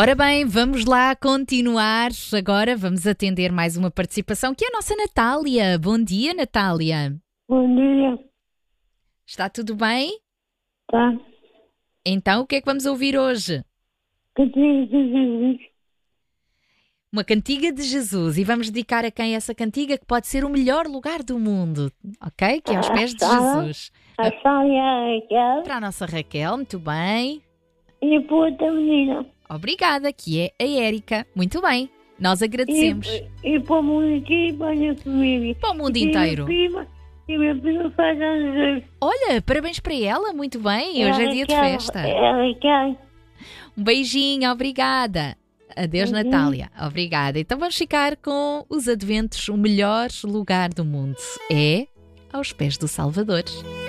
Ora bem, vamos lá continuar. Agora vamos atender mais uma participação, que é a nossa Natália. Bom dia, Natália. Bom dia, Está tudo bem? tá? Então, o que é que vamos ouvir hoje? Cantiga de Jesus. Uma cantiga de Jesus. E vamos dedicar a quem essa cantiga, que pode ser o melhor lugar do mundo, ok? Que é aos pés de Jesus. A Sara e a Raquel Para a nossa Raquel, muito bem. e para outra menina. Obrigada, que é a Érica. Muito bem, nós agradecemos. E para o mundo aqui e para a minha família. Para o mundo E inteiro. minha prima faz anos hoje. Olha, parabéns para ela, muito bem. Hoje é dia de festa. É a Raquel. Um beijinho, obrigada. Adeus, Beijinho. Natália. Obrigada. Então vamos ficar com os adventos. O melhor lugar do mundo é aos pés do Salvador.